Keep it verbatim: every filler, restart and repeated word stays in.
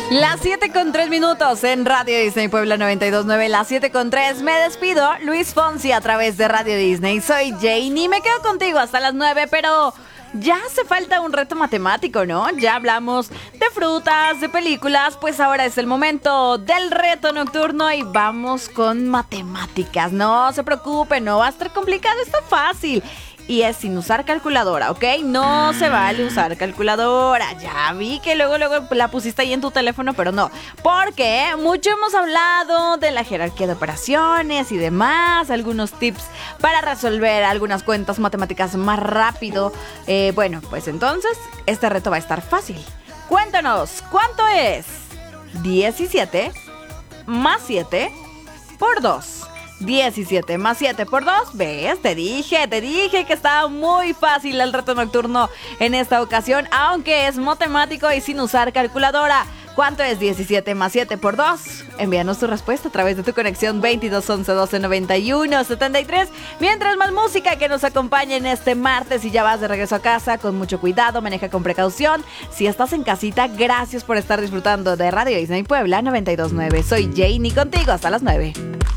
Las siete con tres minutos en Radio Disney Puebla noventa y dos punto nueve. Las siete con tres. Me despido, Luis Fonsi, a través de Radio Disney. Soy Janie. Me quedo contigo hasta las nueve, pero ya hace falta un reto matemático, ¿no? Ya hablamos de frutas, de películas, pues ahora es el momento del reto nocturno y vamos con matemáticas. No se preocupen, no va a estar complicado, está fácil. Y es sin usar calculadora, ¿ok? No se vale usar calculadora. Ya vi que luego, luego la pusiste ahí en tu teléfono, pero no. Porque mucho hemos hablado de la jerarquía de operaciones y demás. Algunos tips para resolver algunas cuentas matemáticas más rápido. Eh, bueno, pues entonces este reto va a estar fácil. Cuéntanos, ¿cuánto es diecisiete más siete por dos? diecisiete más siete por dos, ¿ves? Te dije, te dije que estaba muy fácil el reto nocturno en esta ocasión, aunque es matemático y sin usar calculadora. ¿Cuánto es diecisiete más siete por dos? Envíanos tu respuesta a través de tu conexión veintidós once doce noventa y uno setenta y tres. Mientras más música que nos acompañe en este martes y ya vas de regreso a casa, con mucho cuidado, maneja con precaución. Si estás en casita, gracias por estar disfrutando de Radio Disney Puebla noventa y dos punto nueve. Soy Janie contigo hasta las nueve.